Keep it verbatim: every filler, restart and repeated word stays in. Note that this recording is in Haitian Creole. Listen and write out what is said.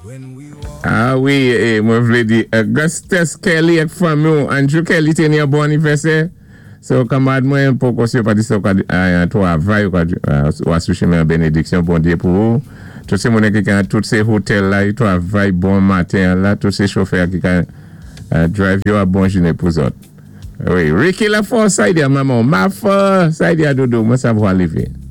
Ah oui, eh, moi vle di Augustus Kelly ek fam yo, Andrew Kelly ten yon bon anniversaire. So kamad mwen pou konsyo pati so kwa to avay ou asouche men benediksyon bon diye pou ou. Tout se mounen ki kan tout se hotel la, to avay bon matin la, tout se chauffeur ki kan uh, drive yo a bon jine pou zot. Oui, Ricky la fò, sa y di a maman, ma fò, sa y di a dodo, mwen sa vwa leve.